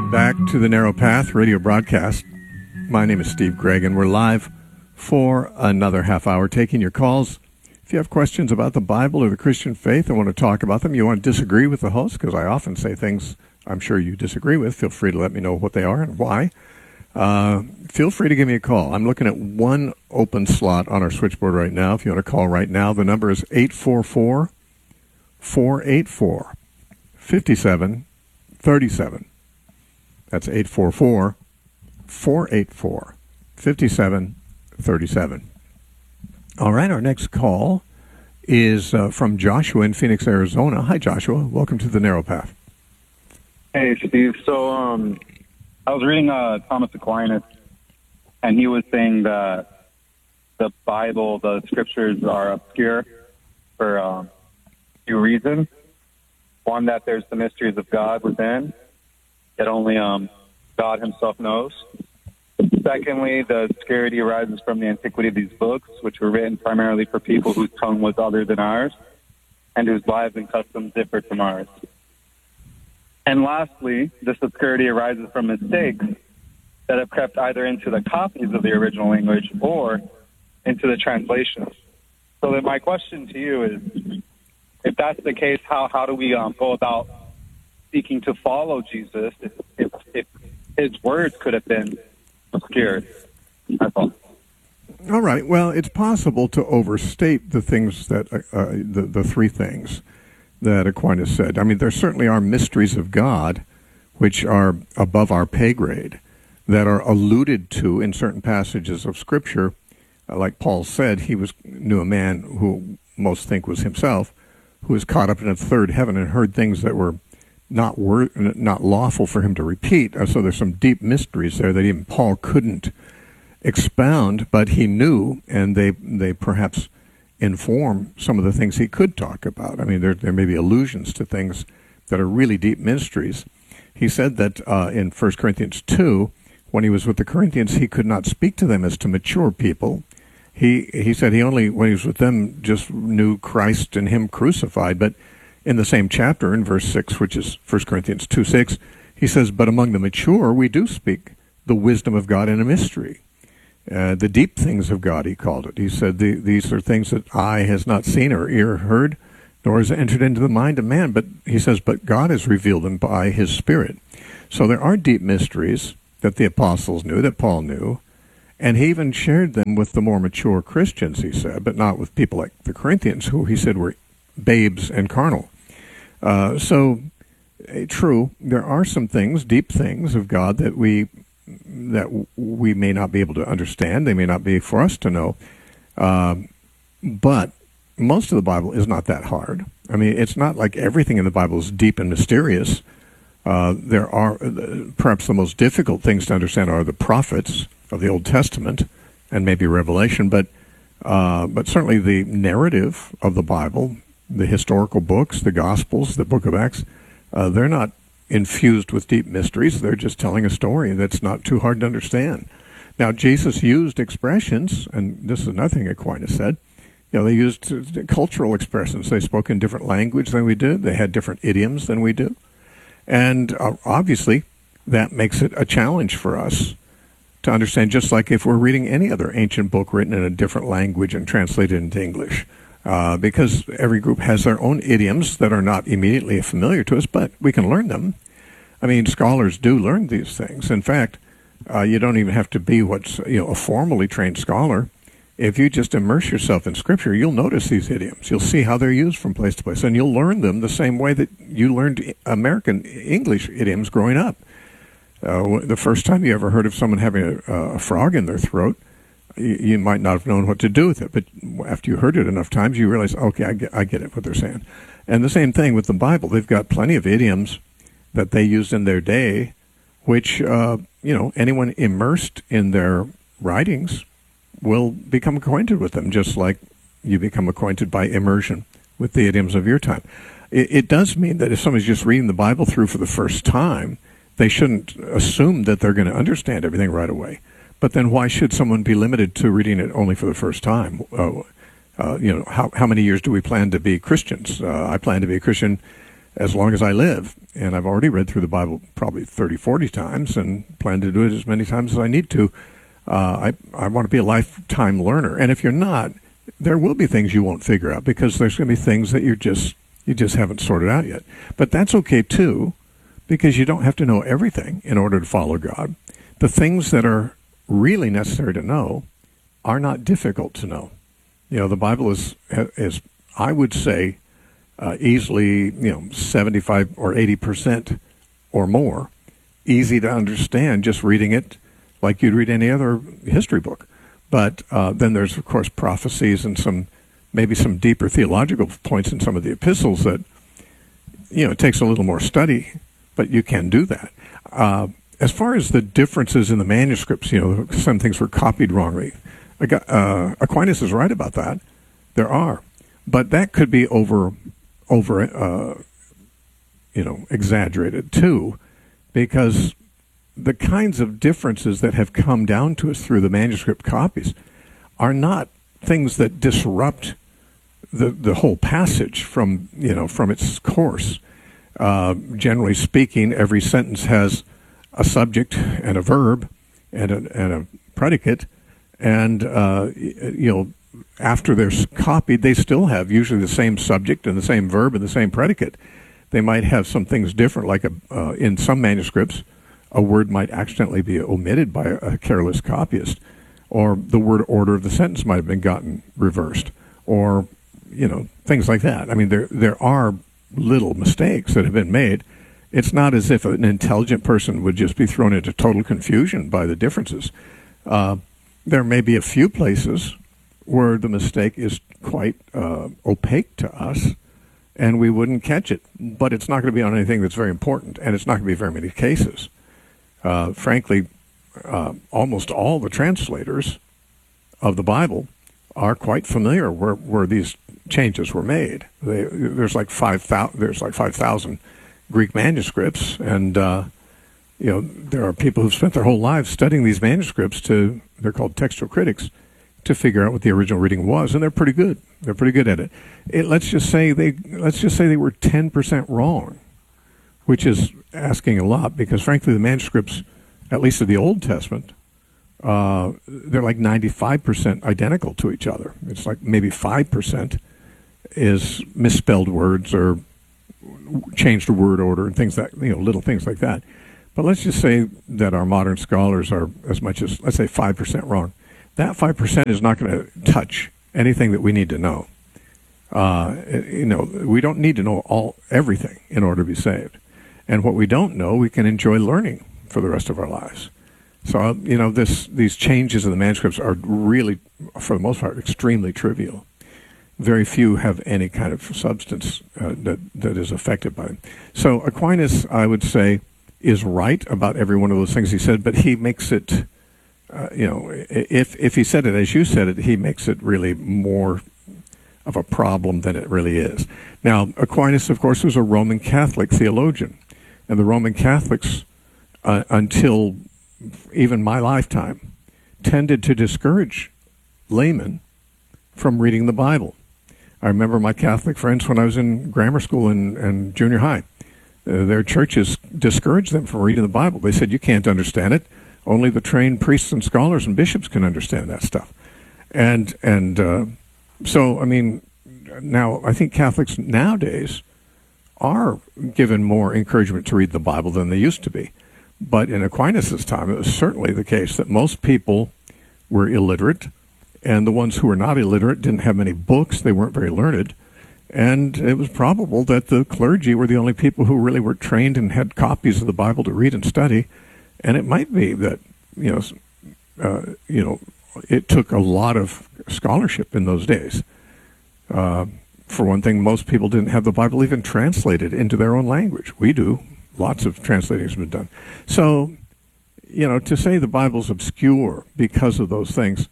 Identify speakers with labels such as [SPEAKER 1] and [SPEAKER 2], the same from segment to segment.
[SPEAKER 1] back to the Narrow Path radio broadcast. My name is Steve Gregg, and we're live for another half hour taking your calls. If you have questions about the Bible or the Christian faith and want to talk about them, you want to disagree with the host, because I often say things I'm sure you disagree with, feel free to let me know what they are and why. Feel free to give me a call. I'm looking at one open slot on our switchboard right now. If you want to call right now, the number is 844-484-5737. That's 844-484-5737. All right, our next call is from Joshua in Phoenix, Arizona. Hi, Joshua. Welcome to the Narrow Path.
[SPEAKER 2] Hey, Steve. So I was reading Thomas Aquinas, and he was saying that the Bible, the scriptures, are obscure for a few reasons. One, that there's the mysteries of God within that only God himself knows. Secondly, the obscurity arises from the antiquity of these books, which were written primarily for people whose tongue was other than ours and whose lives and customs differed from ours. And lastly, this obscurity arises from mistakes that have crept either into the copies of the original language or into the translations. So then my question to you is, if that's the case, how do we go about seeking to follow Jesus if his words could have been obscured? That's all.
[SPEAKER 1] All right. Well, it's possible to overstate the things that the three things that Aquinas said. I mean, there certainly are mysteries of God which are above our pay grade, that are alluded to in certain passages of Scripture. Like Paul said, he knew a man who most think was himself, who was caught up in a third heaven and heard things that were not lawful for him to repeat. So there's some deep mysteries there that even Paul couldn't expound, but he knew, and they perhaps inform some of the things he could talk about. I mean, there may be allusions to things that are really deep mysteries. He said that in 1 Corinthians 2, when he was with the Corinthians, he could not speak to them as to mature people. He said he only, when he was with them, just knew Christ and him crucified. But in the same chapter, in verse 6, which is 1 Corinthians 2:6, he says, but among the mature we do speak the wisdom of God in a mystery. The deep things of God, he called it. He said, these are things that eye has not seen or ear heard, nor has entered into the mind of man. But he says, but God has revealed them by his Spirit. So there are deep mysteries that the apostles knew, that Paul knew, and he even shared them with the more mature Christians, he said, but not with people like the Corinthians, who he said were babes and carnal. True, there are some things, deep things of God that we may not be able to understand. They may not be for us to know. But most of the Bible is not that hard. I mean, it's not like everything in the Bible is deep and mysterious. There are perhaps the most difficult things to understand are the prophets of the Old Testament and maybe Revelation, but certainly the narrative of the Bible, the historical books, the Gospels, the Book of Acts, they're not infused with deep mysteries. They're just telling a story that's not too hard to understand. Now, Jesus used expressions, and this is another thing Aquinas said. They used cultural expressions. They spoke in different language than we do. They had different idioms than we do. And obviously, that makes it a challenge for us to understand, just like if we're reading any other ancient book written in a different language and translated into English. Because every group has their own idioms that are not immediately familiar to us, but we can learn them. I mean, scholars do learn these things. In fact, you don't even have to be a formally trained scholar. If you just immerse yourself in Scripture, you'll notice these idioms. You'll see how they're used from place to place, and you'll learn them the same way that you learned American English idioms growing up. The first time you ever heard of someone having a frog in their throat, you might not have known what to do with it, but after you heard it enough times, you realize, okay, I get it, what they're saying. And the same thing with the Bible. They've got plenty of idioms that they used in their day, which, anyone immersed in their writings will become acquainted with them, just like you become acquainted by immersion with the idioms of your time. It does mean that if somebody's just reading the Bible through for the first time, they shouldn't assume that they're going to understand everything right away. But then why should someone be limited to reading it only for the first time? How many years do we plan to be Christians? I plan to be a Christian as long as I live. And I've already read through the Bible probably 30, 40 times and plan to do it as many times as I need to. I want to be a lifetime learner. And if you're not, there will be things you won't figure out because there's going to be things that you just haven't sorted out yet. But that's okay too, because you don't have to know everything in order to follow God. The things that are really necessary to know are not difficult to know. The Bible is I would say, easily, 75 or 80% or more easy to understand just reading it like you'd read any other history book. But then there's, of course, prophecies and maybe some deeper theological points in some of the epistles that, it takes a little more study, but you can do that. As far as the differences in the manuscripts, some things were copied wrongly. Aquinas is right about that. There are. But that could be over exaggerated too, because the kinds of differences that have come down to us through the manuscript copies are not things that disrupt the whole passage from its course. Generally speaking, every sentence has a subject and a verb and a predicate, and after they're copied, they still have usually the same subject and the same verb and the same predicate. They might have some things different, like in some manuscripts, a word might accidentally be omitted by a careless copyist, or the word order of the sentence might have been gotten reversed, or things like that. I mean, there are little mistakes that have been made. It's not as if an intelligent person would just be thrown into total confusion by the differences. There may be a few places where the mistake is quite opaque to us, and we wouldn't catch it. But it's not going to be on anything that's very important, and it's not going to be very many cases. Frankly, almost all the translators of the Bible are quite familiar where these changes were made. There's like 5,000 Greek manuscripts, and there are people who've spent their whole lives studying these manuscripts. They're called textual critics, to figure out what the original reading was, and they're pretty good. They're pretty good at it. Let's just say they were 10% wrong, which is asking a lot, because frankly the manuscripts, at least of the Old Testament, they're like 95% identical to each other. It's like maybe 5% is misspelled words or changed a word order and things that, little things like that. But let's just say that our modern scholars are as much as, let's say, 5% wrong. That 5% is not going to touch anything that we need to know. We don't need to know everything in order to be saved. And what we don't know, we can enjoy learning for the rest of our lives. So, these changes in the manuscripts are really, for the most part, extremely trivial. Very few have any kind of substance that is affected by them. So Aquinas, I would say, is right about every one of those things he said, but he makes it, if he said it as you said it, he makes it really more of a problem than it really is. Now, Aquinas, of course, was a Roman Catholic theologian, and the Roman Catholics, until even my lifetime, tended to discourage laymen from reading the Bible. I remember my Catholic friends when I was in grammar school and junior high. Their churches discouraged them from reading the Bible. They said, you can't understand it. Only the trained priests and scholars and bishops can understand that stuff. And so, I mean, now I think Catholics nowadays are given more encouragement to read the Bible than they used to be. But in Aquinas' time, it was certainly the case that most people were illiterate, and the ones who were not illiterate didn't have many books. They weren't very learned. And it was probable that the clergy were the only people who really were trained and had copies of the Bible to read and study. And it might be that, it took a lot of scholarship in those days. For one thing, most people didn't have the Bible even translated into their own language. We do. Lots of translating has been done. So, to say the Bible's obscure because of those things,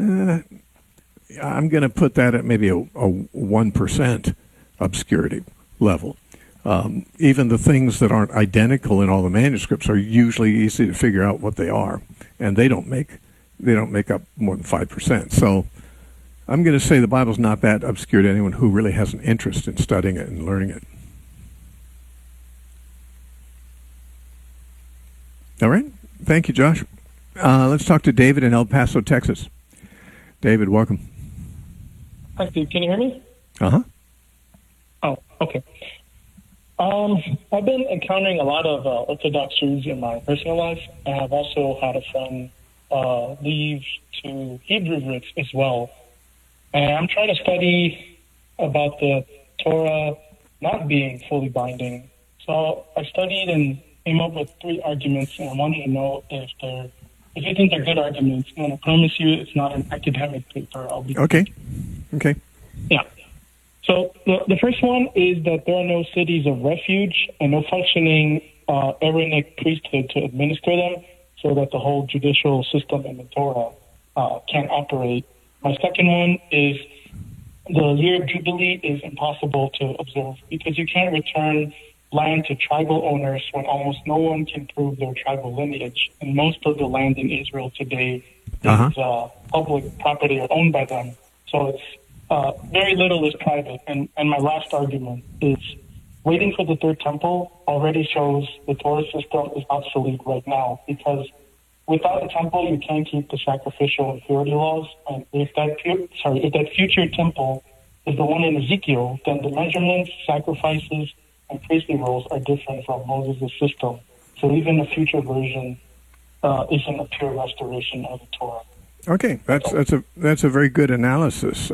[SPEAKER 1] I'm going to put that at maybe a 1% obscurity level. Even the things that aren't identical in all the manuscripts are usually easy to figure out what they are, and they don't make up more than 5%. So I'm going to say the Bible's not that obscure to anyone who really has an interest in studying it and learning it. All right. Thank you, Josh. Let's talk to David in El Paso, Texas. David, welcome.
[SPEAKER 3] Hi, Steve. Can you hear me?
[SPEAKER 1] Uh-huh.
[SPEAKER 3] Oh, okay. I've been encountering a lot of Orthodox Jews in my personal life, and I've also had a friend leave to Hebrew roots as well. And I'm trying to study about the Torah not being fully binding. So I studied and came up with 3 arguments, and I wanted to know if you think they're good arguments. And I promise you it's not an academic paper.
[SPEAKER 1] Okay.
[SPEAKER 3] Yeah. So the first one is that there are no cities of refuge and no functioning Aaronic priesthood to administer them, so that the whole judicial system in the Torah can operate. My second one is the year of Jubilee is impossible to observe because you can't return land to tribal owners when almost no one can prove their tribal lineage. And most of the land in Israel today is public property or owned by them. So it's very little is private. And my last argument is waiting for the third temple already shows the Torah system is obsolete right now, because without a temple, you can't keep the sacrificial and purity laws. And if that future temple is the one in Ezekiel, then the measurements, sacrifices, and priestly roles are different from Moses' system. So even the future version isn't a pure restoration of the Torah.
[SPEAKER 1] Okay, that's a very good analysis.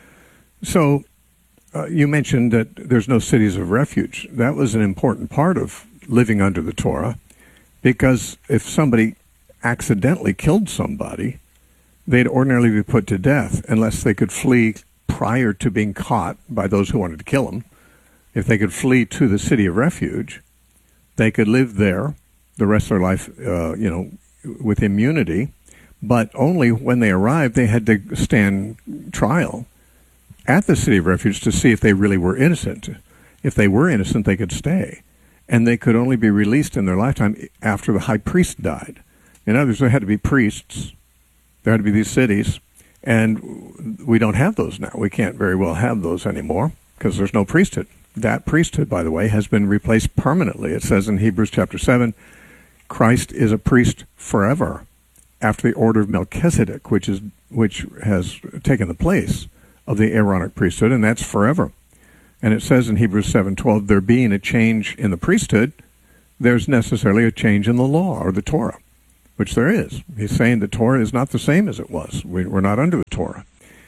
[SPEAKER 1] So you mentioned that there's no cities of refuge. That was an important part of living under the Torah, because if somebody accidentally killed somebody, they'd ordinarily be put to death unless they could flee prior to being caught by those who wanted to kill them. If they could flee to the city of refuge, they could live there the rest of their life, with immunity. But only when they arrived, they had to stand trial at the city of refuge to see if they really were innocent. If they were innocent, they could stay. And they could only be released in their lifetime after the high priest died. In other words, there had to be priests. There had to be these cities. And we don't have those now. We can't very well have those anymore because there's no priesthood. That priesthood, by the way, has been replaced permanently. It says in Hebrews chapter 7, Christ is a priest forever after the order of Melchizedek, which has taken the place of the Aaronic priesthood, and that's forever. And it says in Hebrews 7:12, there being a change in the priesthood, there's necessarily a change in the law or the Torah, which there is. He's saying the Torah is not the same as it was. We're not under the Torah.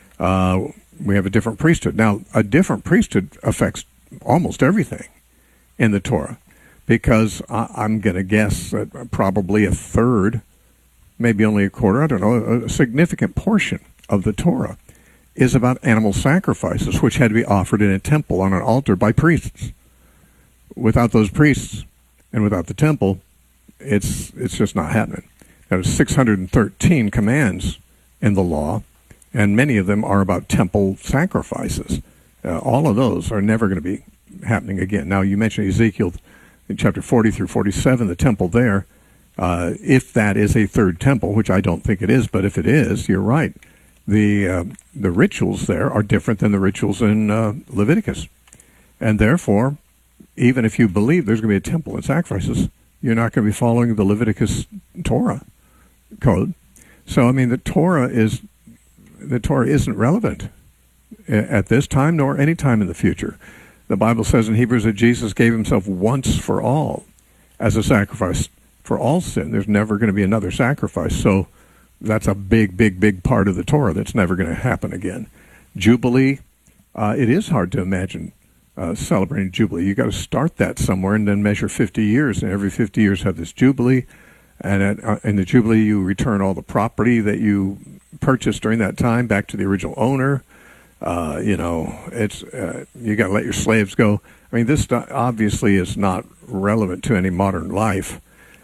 [SPEAKER 1] We have a different priesthood. Now, a different priesthood affects almost everything in the Torah, because I'm going to guess that probably a third, maybe only a quarter, I don't know, a significant portion of the Torah is about animal sacrifices, which had to be offered in a temple on an altar by priests. Without those priests and without the temple, it's just not happening. There's 613 commands in the law, and many of them are about temple sacrifices. All of those are never going to be happening again. Now, you mentioned Ezekiel in chapter 40 through 47, the temple there. If that is a third temple, which I don't think it is, but if it is, you're right. The rituals there are different than the rituals in Leviticus. And therefore, even if you believe there's going to be a temple and sacrifices, you're not going to be following the Leviticus Torah code. So, I mean, the Torah isn't relevant at this time nor any time in the future. The Bible says in Hebrews that Jesus gave himself once for all as a sacrifice for all sin. There's never going to be another sacrifice. So that's a big, big, big part of the Torah that's never going to happen again. Jubilee, it is hard to imagine celebrating Jubilee. You've got to start that somewhere and then measure 50 years. And every 50 years have this Jubilee. And in the Jubilee, you return all the property that you purchased during that time back to the original owner. You got to let your slaves go. I mean, this obviously is not relevant to any modern life.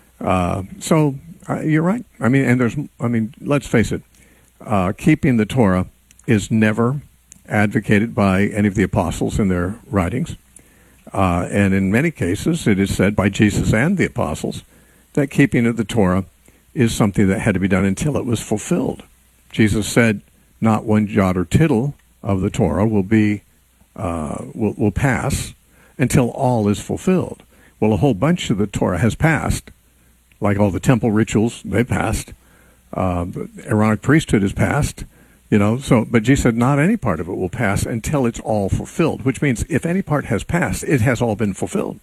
[SPEAKER 1] So you're right. I mean, let's face it. Keeping the Torah is never advocated by any of the apostles in their writings. And in many cases, it is said by Jesus and the apostles that keeping of the Torah is something that had to be done until it was fulfilled. Jesus said, not one jot or tittle of the Torah will pass until all is fulfilled. Well, a whole bunch of the Torah has passed like all the temple rituals, they passed. The Aaronic priesthood is passed. But Jesus said not any part of it will pass until it's all fulfilled, which means if any part has passed, it has all been fulfilled.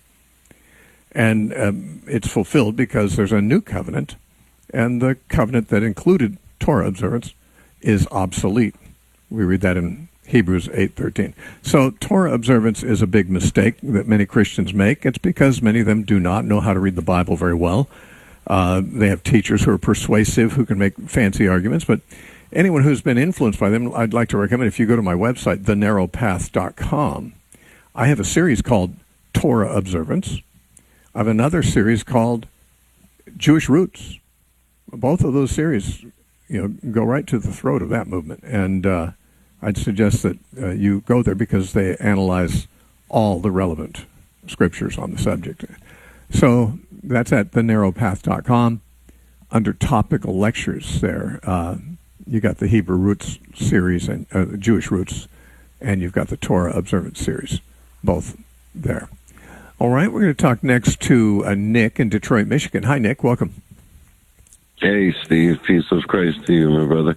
[SPEAKER 1] And it's fulfilled because there's a new covenant, and the covenant that included Torah observance is obsolete. We read that in Hebrews 8:13. So Torah observance is a big mistake that many Christians make. It's because many of them do not know how to read the Bible very well. They have teachers who are persuasive, who can make fancy arguments, but anyone who's been influenced by them, I'd like to recommend, if you go to my website, thenarrowpath.com, I have a series called Torah Observance. I have another series called Jewish Roots. Both of those series, go right to the throat of that movement. And I'd suggest that you go there because they analyze all the relevant scriptures on the subject. So that's at thenarrowpath.com. Under topical lectures there, you got the Hebrew Roots series and Jewish Roots, and you've got the Torah Observance series, both there. All right, we're going to talk next to Nick in Detroit, Michigan. Hi, Nick. Welcome.
[SPEAKER 4] Hey, Steve. Peace of Christ to you, my brother.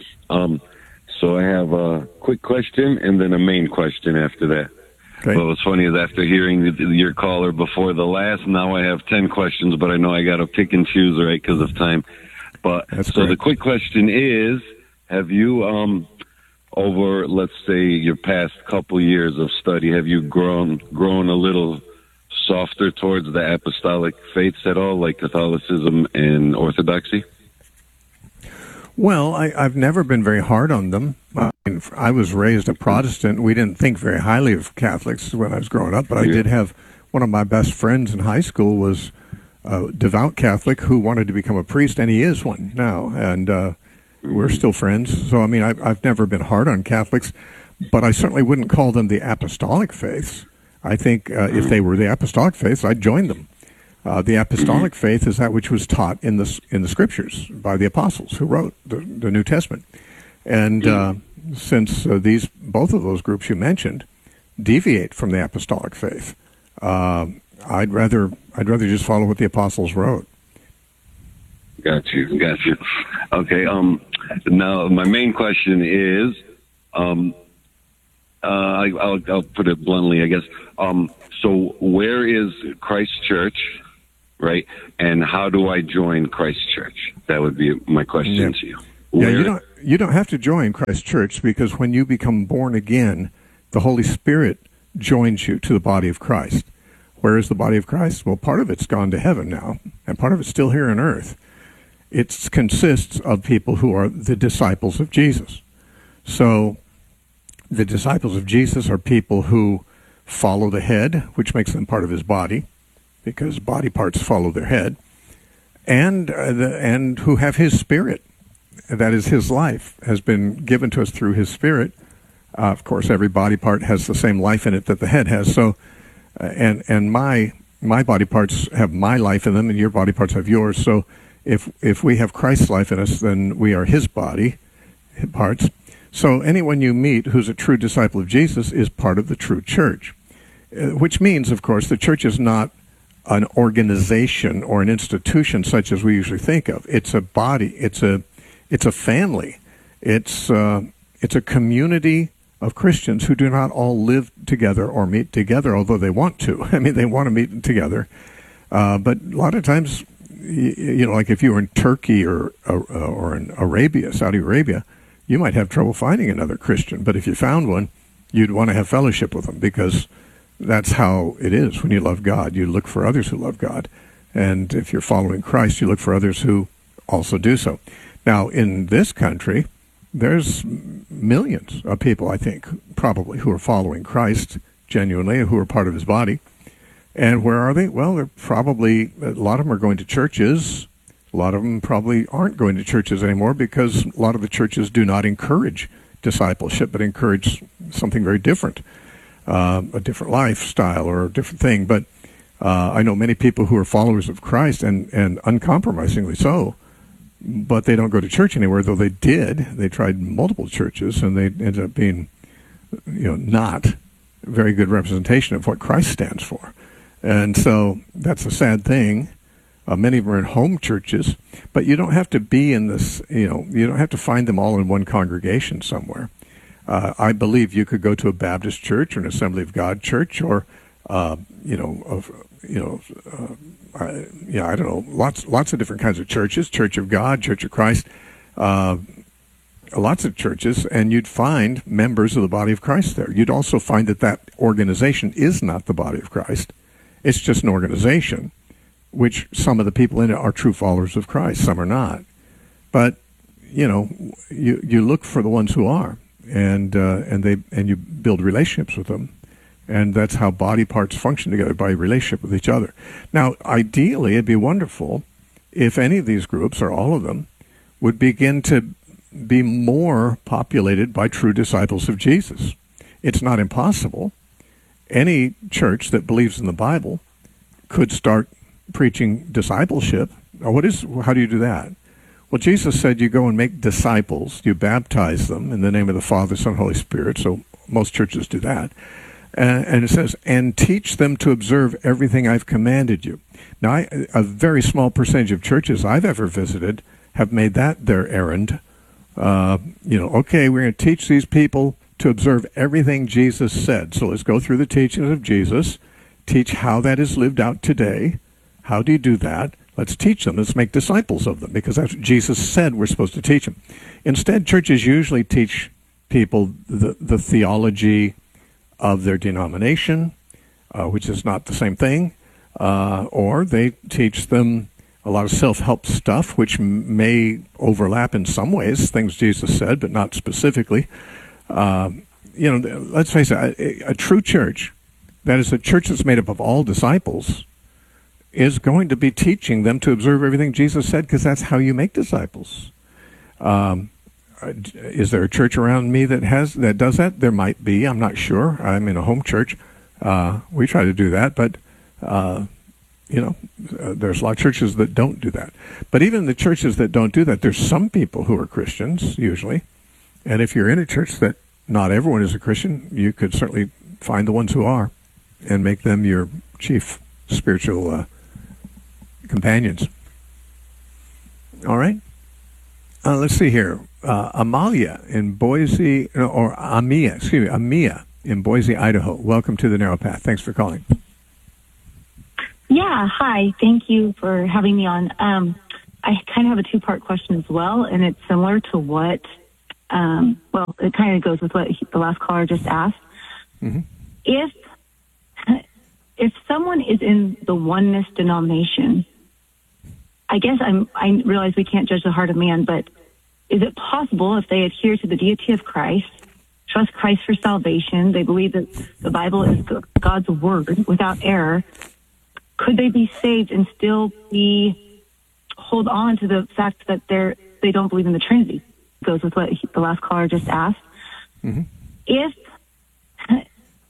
[SPEAKER 4] So I have a quick question and then a main question after that.
[SPEAKER 1] Okay.
[SPEAKER 4] Well, what's funny is after hearing your caller before the last, now I have 10 questions, but I know I got to pick and choose, right, because of time. But
[SPEAKER 1] That's
[SPEAKER 4] so
[SPEAKER 1] great.
[SPEAKER 4] the quick question is, have you, over, let's say, your past couple years of study, have you grown a little softer towards the apostolic faiths at all, like Catholicism and Orthodoxy?
[SPEAKER 1] Well, I've never been very hard on them. I was raised a Protestant. We didn't think very highly of Catholics when I was growing up, but I did have one of my best friends in high school was a devout Catholic who wanted to become a priest, and he is one now, and we're still friends. So, I've never been hard on Catholics, but I certainly wouldn't call them the apostolic faiths. I think if they were the apostolic faiths, I'd join them. The apostolic faith is that which was taught in the scriptures by the apostles who wrote the New Testament. And since both of those groups you mentioned deviate from the apostolic faith, I'd rather just follow what the apostles wrote.
[SPEAKER 4] Got you. Okay. Now my main question is, I'll put it bluntly, I guess. So where is Christ Church, right? And how do I join Christ Church? That would be my question to you.
[SPEAKER 1] Yeah, you don't have to join Christ Church, because when you become born again, the Holy Spirit joins you to the body of Christ. Where is the body of Christ? Well, part of it's gone to heaven now, and part of it's still here on earth. It consists of people who are the disciples of Jesus. So the disciples of Jesus are people who follow the head, which makes them part of his body, because body parts follow their head, and who have his spirit. That is, his life has been given to us through his spirit. Of course, every body part has the same life in it that the head has. So, and my body parts have my life in them, and your body parts have yours. So, if we have Christ's life in us, then we are his body parts. So, anyone you meet who's a true disciple of Jesus is part of the true church, which means, of course, the church is not an organization or an institution such as we usually think of. It's a body. It's a family. It's a community of Christians who do not all live together or meet together, although they want to. They want to meet together. But a lot of times, like if you were in Turkey or in Arabia, Saudi Arabia, you might have trouble finding another Christian. But if you found one, you'd want to have fellowship with them, because that's how it is when you love God. You look for others who love God. And if you're following Christ, you look for others who also do so. Now, in this country, there's millions of people, I think, probably, who are following Christ genuinely, who are part of his body. And where are they? Well, they're probably, a lot of them are going to churches. A lot of them probably aren't going to churches anymore, because a lot of the churches do not encourage discipleship, but encourage something very different, a different lifestyle or a different thing. But I know many people who are followers of Christ, and uncompromisingly so, but they don't go to church anywhere, though they did. They tried multiple churches, and they ended up being, not a very good representation of what Christ stands for. And so that's a sad thing. Many of them are in home churches, but you don't have to be in this, you don't have to find them all in one congregation somewhere. I believe you could go to a Baptist church or an Assembly of God church or, I don't know, lots of different kinds of churches, Church of God, Church of Christ, lots of churches, and you'd find members of the body of Christ there. You'd also find that organization is not the body of Christ. It's just an organization, which some of the people in it are true followers of Christ, some are not. But, you look for the ones who are, and you build relationships with them. And that's how body parts function together, by relationship with each other. Now, ideally, it'd be wonderful if any of these groups, or all of them, would begin to be more populated by true disciples of Jesus. It's not impossible. Any church that believes in the Bible could start preaching discipleship. Now, how do you do that? Well, Jesus said you go and make disciples. You baptize them in the name of the Father, Son, Holy Spirit. So most churches do that. And it says, and teach them to observe everything I've commanded you. Now, a very small percentage of churches I've ever visited have made that their errand. Okay, we're going to teach these people to observe everything Jesus said. So let's go through the teachings of Jesus, teach how that is lived out today. How do you do that? Let's teach them. Let's make disciples of them, because that's what Jesus said we're supposed to teach them. Instead, churches usually teach people the theology of their denomination, which is not the same thing, or they teach them a lot of self-help stuff, which may overlap in some ways, things Jesus said, but not specifically. Let's face it, a true church, that is a church that's made up of all disciples, is going to be teaching them to observe everything Jesus said, because that's how you make disciples. Is there a church around me that does that? There might be. I'm not sure. I'm in a home church. We try to do that, but there's a lot of churches that don't do that. But even the churches that don't do that, there's some people who are Christians usually. And if you're in a church that not everyone is a Christian, you could certainly find the ones who are and make them your chief spiritual companions. All right. Let's see here. Amia in Boise in Boise, Idaho. Welcome to the Narrow Path. Thanks for calling.
[SPEAKER 5] Yeah, hi. Thank you for having me on. I kind of have a two-part question as well, and it's similar to what, it kind of goes with what the last caller just asked.
[SPEAKER 1] Mm-hmm.
[SPEAKER 5] If someone is in the oneness denomination, I guess I realize we can't judge the heart of man, but is it possible, if they adhere to the deity of Christ, trust Christ for salvation, they believe that the Bible is God's word without error, could they be saved and still hold on to the fact that they don't believe in the Trinity? It goes with what the last caller just asked.
[SPEAKER 1] Mm-hmm.
[SPEAKER 5] If